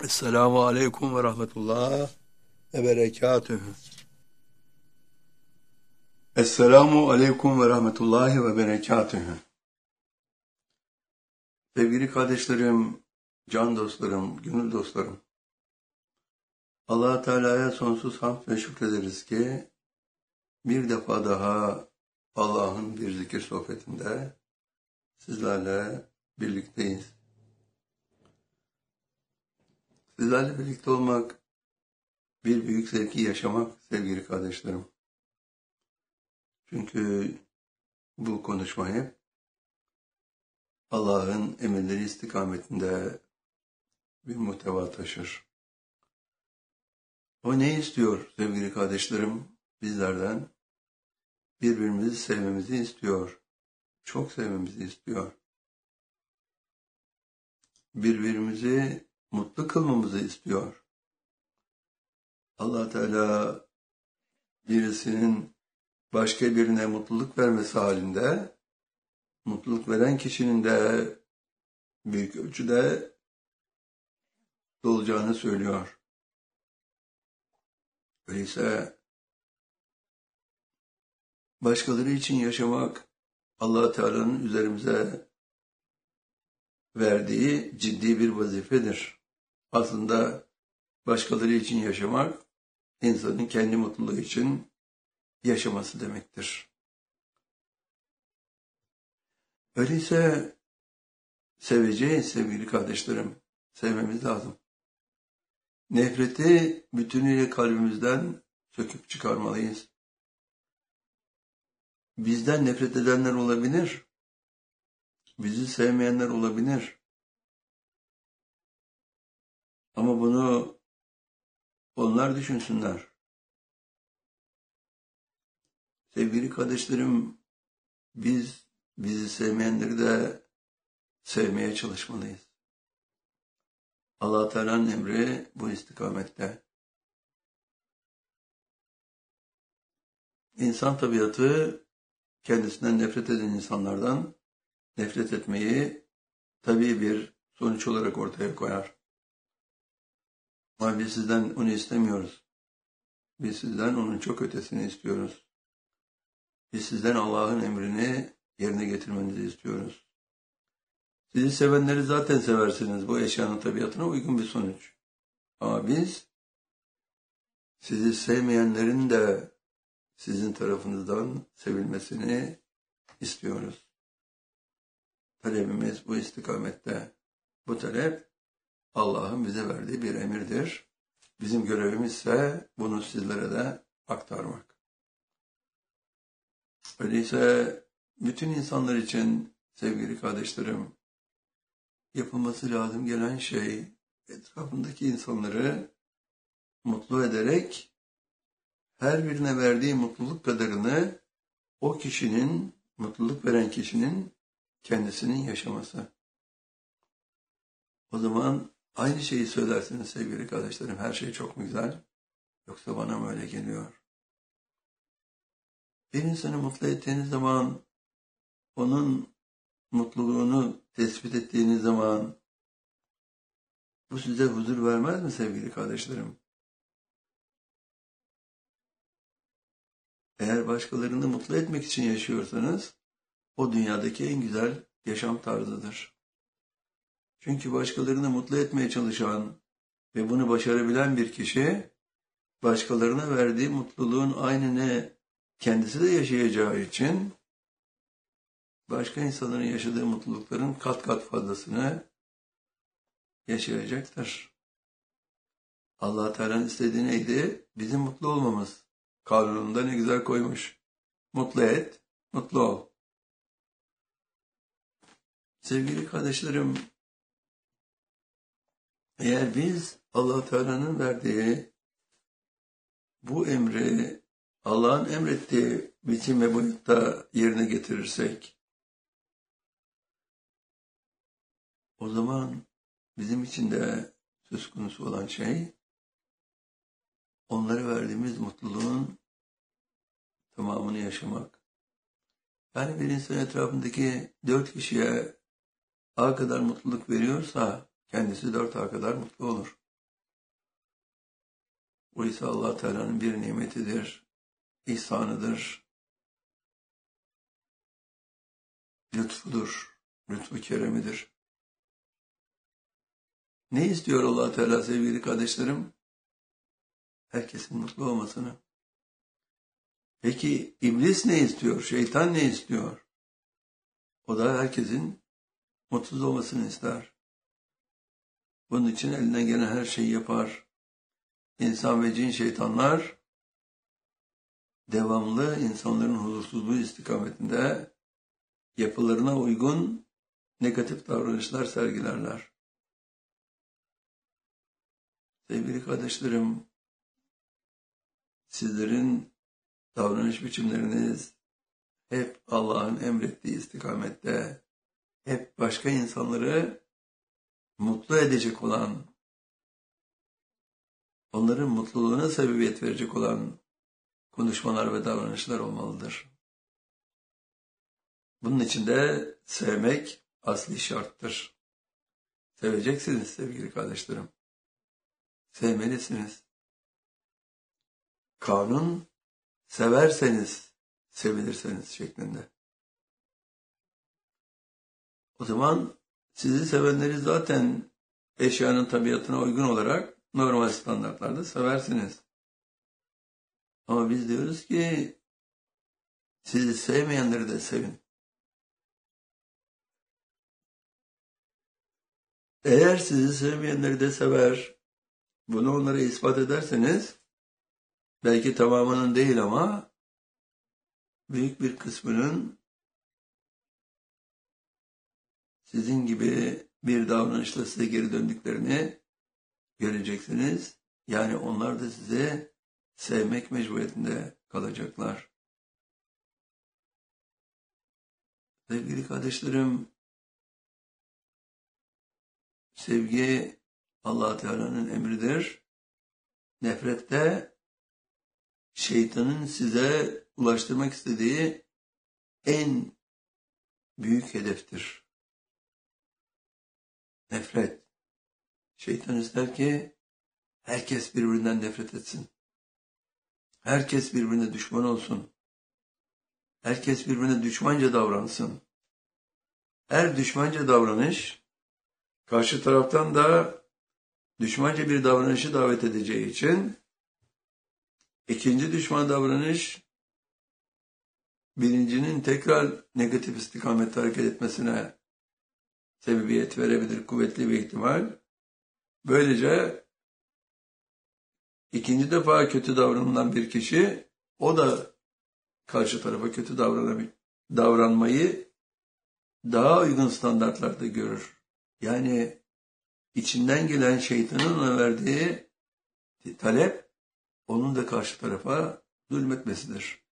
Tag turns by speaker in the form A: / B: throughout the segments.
A: Esselamu aleyküm ve rahmetullah ve berekatühü. Esselamu aleyküm ve rahmetullahi ve berekatühü. Sevgili kardeşlerim, can dostlarım, gönül dostlarım. Allah-u Teala'ya sonsuz hamd ve şükrederiz ki bir defa daha Allah'ın bir zikir sohbetinde sizlerle birlikteyiz. Sizlerle birlikte olmak, bir büyük zevki yaşamak sevgili kardeşlerim. Çünkü bu konuşma hep Allah'ın emirleri istikametinde bir muhteva taşır. O ne istiyor sevgili kardeşlerim bizlerden? Birbirimizi sevmemizi istiyor. Çok sevmemizi istiyor. Birbirimizi mutlu kılmamızı istiyor. Allah Teala birisinin başka birine mutluluk vermesi halinde mutluluk veren kişinin de büyük ölçüde olacağını söylüyor. Öyleyse başkaları için yaşamak Allah Teala'nın üzerimize verdiği ciddi bir vazifedir. Aslında başkaları için yaşamak insanın kendi mutluluğu için yaşaması demektir. Öyleyse seveceğiz sevgili kardeşlerim. Sevmemiz lazım. Nefreti bütünüyle kalbimizden söküp çıkarmalıyız. Bizden nefret edenler olabilir. Bizi sevmeyenler olabilir. Ama bunu onlar düşünsünler. Sevgili kardeşlerim, bizi sevmeyenleri de sevmeye çalışmalıyız. Allah Teala'nın emri bu istikamette. İnsan tabiatı kendisinden nefret eden insanlardan nefret etmeyi tabii bir sonuç olarak ortaya koyar. Ama biz sizden onu istemiyoruz. Biz sizden onun çok ötesini istiyoruz. Biz sizden Allah'ın emrini yerine getirmenizi istiyoruz. Sizi sevenleri zaten seversiniz. Bu eşyanın tabiatına uygun bir sonuç. Ama biz sizi sevmeyenlerin de sizin tarafınızdan sevilmesini istiyoruz. Talebimiz bu istikamette. Bu talep Allah'ın bize verdiği bir emirdir. Bizim görevimiz ise bunu sizlere de aktarmak. Öyleyse bütün insanlar için sevgili kardeşlerim, yapılması lazım gelen şey etrafındaki insanları mutlu ederek her birine verdiği mutluluk kadarını o kişinin, mutluluk veren kişinin kendisinin yaşaması. O zaman aynı şeyi söylersiniz sevgili kardeşlerim. Her şey çok mu güzel? Yoksa bana mı öyle geliyor? Bir insanı mutlu ettiğiniz zaman, onun mutluluğunu tespit ettiğiniz zaman bu size huzur vermez mi sevgili kardeşlerim? Eğer başkalarını mutlu etmek için yaşıyorsanız o dünyadaki en güzel yaşam tarzıdır. Çünkü başkalarını mutlu etmeye çalışan ve bunu başarabilen bir kişi başkalarına verdiği mutluluğun aynını kendisi de yaşayacağı için başka insanların yaşadığı mutlulukların kat kat fazlasını yaşayacaktır. Allah Teala'nın istediği neydi? Bizim mutlu olmamız. Kanununda ne güzel koymuş. Mutlu et, mutlu ol. Sevgili kardeşlerim, eğer biz Allah Teala'nın verdiği bu emri Allah'ın emrettiği biçim ve boyutta yerine getirirsek, o zaman bizim için de söz konusu olan şey, onlara verdiğimiz mutluluğun tamamını yaşamak. Yani bir insan etrafındaki 4 kişiye A kadar mutluluk veriyorsa, kendisi 4A kadar mutlu olur. O ise Allah Teala'nın bir nimetidir, ihsanıdır, lütfudur, lütfu keremidir. Ne istiyor Allah Teala sevgili kardeşlerim? Herkesin mutlu olmasını. Peki iblis ne istiyor? Şeytan ne istiyor? O da herkesin mutsuz olmasını ister. Bunun için elinden gelen her şeyi yapar. İnsan ve cin şeytanlar devamlı insanların huzursuzluğu istikametinde yapılarına uygun negatif davranışlar sergilerler. Sevgili kardeşlerim, sizlerin davranış biçimleriniz hep Allah'ın emrettiği istikamette, hep başka insanları mutlu edecek olan, onların mutluluğuna sebebiyet verecek olan konuşmalar ve davranışlar olmalıdır. Bunun için de sevmek asli şarttır. Seveceksiniz sevgili kardeşlerim. Sevmelisiniz. Kanun, severseniz, sevilirseniz şeklinde. O zaman sizi sevenleri zaten eşyanın tabiatına uygun olarak normal standartlarda seversiniz. Ama biz diyoruz ki sizi sevmeyenleri de sevin. Eğer sizi sevmeyenleri de sever, bunu onlara ispat ederseniz, belki tamamının değil ama büyük bir kısmının sizin gibi bir davranışla size geri döndüklerini göreceksiniz. Yani onlar da size sevmek mecburiyetinde kalacaklar. Sevgili kardeşlerim, sevgi Allah Teala'nın emridir. Nefret de şeytanın size ulaştırmak istediği en büyük hedeftir. Nefret. Şeytan ister ki herkes birbirinden nefret etsin. Herkes birbirine düşman olsun. Herkes birbirine düşmanca davransın. Her düşmanca davranış karşı taraftan da düşmanca bir davranışı davet edeceği için ikinci düşman davranış birincinin tekrar negatif istikamette hareket etmesine sebebiyet verebilir, kuvvetli bir ihtimal. Böylece ikinci defa kötü davranılan bir kişi, o da karşı tarafa kötü davranmayı daha uygun standartlarda görür. Yani içinden gelen şeytanın ona verdiği talep, onun da karşı tarafa zulmetmesidir.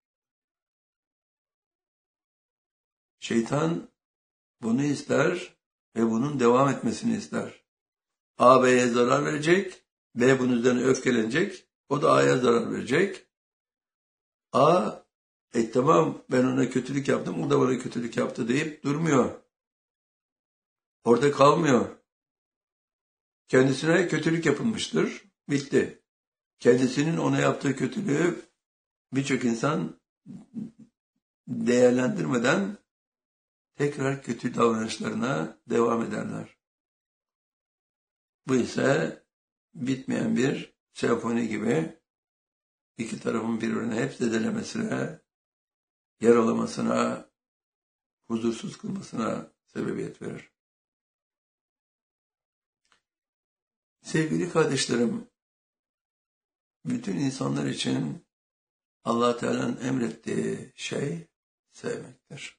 A: Şeytan bunu ister ve bunun devam etmesini ister. A, B'ye zarar verecek, B bunun üzerine öfkelenecek, o da A'ya zarar verecek. A, tamam ben ona kötülük yaptım, o da bana kötülük yaptı deyip durmuyor. Orada kalmıyor. Kendisine kötülük yapılmıştır, bitti. Kendisinin ona yaptığı kötülüğü birçok insan değerlendirmeden tekrar kötü davranışlarına devam ederler. Bu ise bitmeyen bir senfoni gibi iki tarafın birbirine hep zedelemesine, yaralamasına, huzursuz kılmasına sebebiyet verir. Sevgili kardeşlerim, bütün insanlar için Allah Teala'nın emrettiği şey sevmektir.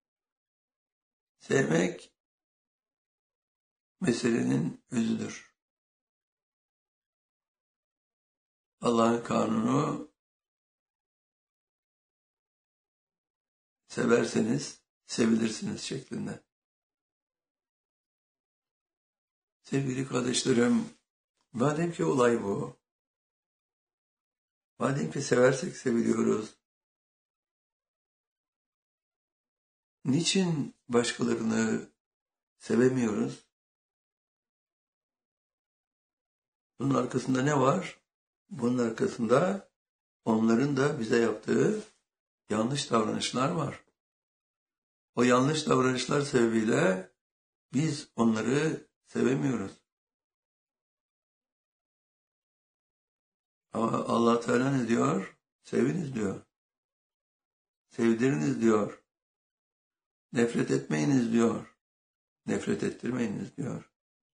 A: Sevmek meselenin özüdür. Allah'ın kanunu severseniz sevilirsiniz şeklinde. Sevgili kardeşlerim, madem ki olay bu, madem ki seversek seviliyoruz, niçin başkalarını sevemiyoruz? Bunun arkasında ne var? bunun arkasında onların da bize yaptığı yanlış davranışlar var. O yanlış davranışlar sebebiyle biz onları sevemiyoruz. Ama Allah Teala ne diyor? Seviniz diyor. Sevdiriniz diyor. Nefret etmeyiniz diyor. Nefret ettirmeyiniz diyor.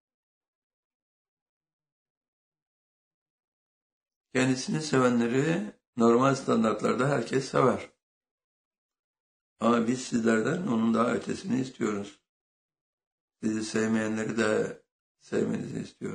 A: Kendisini sevenleri normal standartlarda herkes sever. Ama biz sizlerden onun daha ötesini istiyoruz. Sizi sevmeyenleri de sevmenizi istiyoruz.